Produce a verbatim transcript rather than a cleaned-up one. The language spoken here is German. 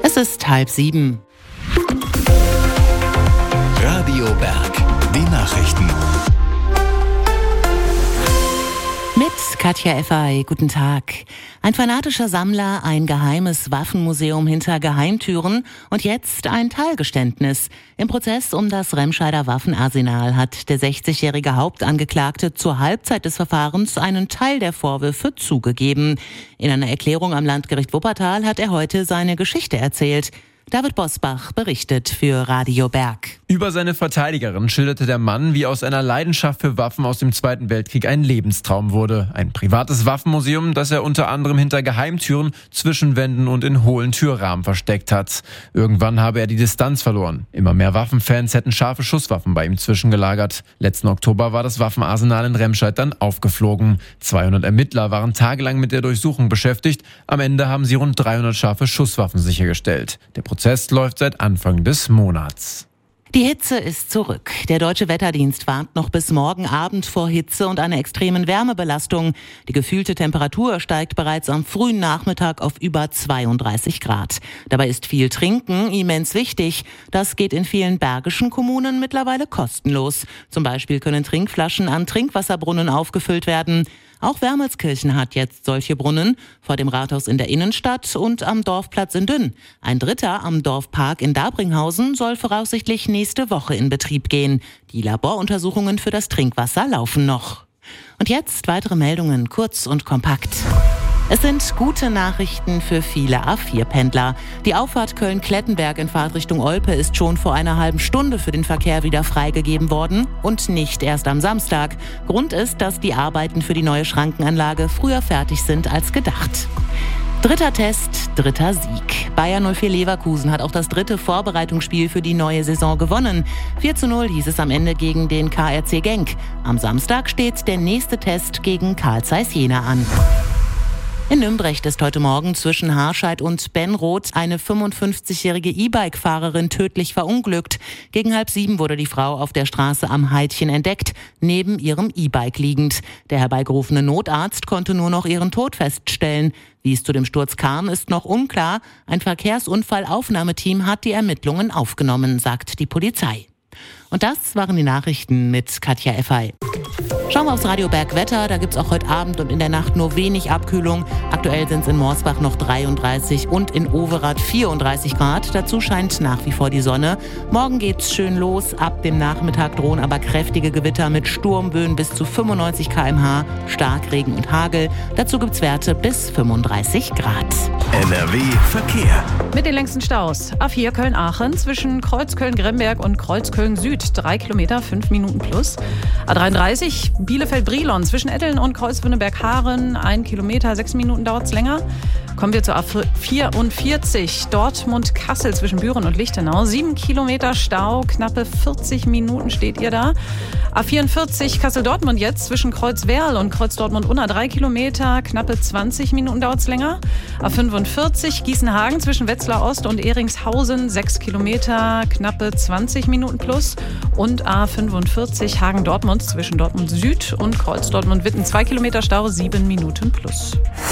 Es ist halb sieben. Radio Berg, die Nachrichten. Mit Katja Effay, guten Tag. Ein fanatischer Sammler, ein geheimes Waffenmuseum hinter Geheimtüren und jetzt ein Teilgeständnis. Im Prozess um das Remscheider Waffenarsenal hat der sechzigjährige Hauptangeklagte zur Halbzeit des Verfahrens einen Teil der Vorwürfe zugegeben. In einer Erklärung am Landgericht Wuppertal hat er heute seine Geschichte erzählt. David Bosbach berichtet für Radio Berg. Über seine Verteidigerin schilderte der Mann, wie aus einer Leidenschaft für Waffen aus dem Zweiten Weltkrieg ein Lebenstraum wurde. Ein privates Waffenmuseum, das er unter anderem hinter Geheimtüren, zwischen Wänden und in hohlen Türrahmen versteckt hat. Irgendwann habe er die Distanz verloren. Immer mehr Waffenfans hätten scharfe Schusswaffen bei ihm zwischengelagert. Letzten Oktober war das Waffenarsenal in Remscheid dann aufgeflogen. zweihundert Ermittler waren tagelang mit der Durchsuchung beschäftigt. Am Ende haben sie rund dreihundert scharfe Schusswaffen sichergestellt. Der Prozess läuft seit Anfang des Monats. Die Hitze ist zurück. Der Deutsche Wetterdienst warnt noch bis morgen Abend vor Hitze und einer extremen Wärmebelastung. Die gefühlte Temperatur steigt bereits am frühen Nachmittag auf über zweiunddreißig Grad. Dabei ist viel Trinken immens wichtig. Das geht in vielen bergischen Kommunen mittlerweile kostenlos. Zum Beispiel können Trinkflaschen an Trinkwasserbrunnen aufgefüllt werden. Auch Wermelskirchen hat jetzt solche Brunnen, vor dem Rathaus in der Innenstadt und am Dorfplatz in Dünn. Ein dritter am Dorfpark in Dabringhausen soll voraussichtlich nächste Woche in Betrieb gehen. Die Laboruntersuchungen für das Trinkwasser laufen noch. Und jetzt weitere Meldungen, kurz und kompakt. Es sind gute Nachrichten für viele A vier Pendler. Die Auffahrt Köln-Klettenberg in Fahrtrichtung Olpe ist schon vor einer halben Stunde für den Verkehr wieder freigegeben worden und nicht erst am Samstag. Grund ist, dass die Arbeiten für die neue Schrankenanlage früher fertig sind als gedacht. Dritter Test, dritter Sieg. Bayer null vier Leverkusen hat auch das dritte Vorbereitungsspiel für die neue Saison gewonnen. vier zu null hieß es am Ende gegen den K R C Genk. Am Samstag steht der nächste Test gegen Carl Zeiss Jena an. In Nümbrecht ist heute Morgen zwischen Harscheid und Benroth eine fünfundfünfzigjährige E-Bike-Fahrerin tödlich verunglückt. Gegen halb sieben wurde die Frau auf der Straße am Heidchen entdeckt, neben ihrem E-Bike liegend. Der herbeigerufene Notarzt konnte nur noch ihren Tod feststellen. Wie es zu dem Sturz kam, ist noch unklar. Ein Verkehrsunfallaufnahmeteam hat die Ermittlungen aufgenommen, sagt die Polizei. Und das waren die Nachrichten mit Katja Effay. Schauen wir aufs Radio Berg Wetter. Da gibt's auch heute Abend und in der Nacht nur wenig Abkühlung. Aktuell sind es in Morsbach noch dreiunddreißig und in Overath vierunddreißig Grad. Dazu scheint nach wie vor die Sonne. Morgen geht's schön los. Ab dem Nachmittag drohen aber kräftige Gewitter mit Sturmböen bis zu fünfundneunzig Kilometer pro Stunde, Starkregen und Hagel. Dazu gibt's Werte bis fünfunddreißig Grad. N R W Verkehr. Mit den längsten Staus. A vier Köln-Aachen zwischen Kreuzköln-Gremberg und Kreuzköln-Süd. Drei Kilometer, fünf Minuten plus. A dreiunddreißig Bielefeld-Brilon zwischen Etteln und Kreuzwünneberg-Haaren. Ein Kilometer, sechs Minuten dauert es länger. Kommen wir zur A vierundvierzig. Dortmund-Kassel zwischen Büren und Lichtenau. Sieben Kilometer Stau, knappe vierzig Minuten steht ihr da. A vierundvierzig Kassel-Dortmund jetzt zwischen Kreuzwerl und Kreuz-Dortmund-Unna. Drei Kilometer, knappe zwanzig Minuten dauert es länger. A fünfundvierzig Gießen-Hagen zwischen Wetzlar Ost und Eringshausen. Sechs Kilometer, knappe zwanzig Minuten plus. Und A fünfundvierzig Hagen-Dortmund zwischen Dortmund Süd und Kreuz Dortmund-Witten. Zwei Kilometer Stau, sieben Minuten plus.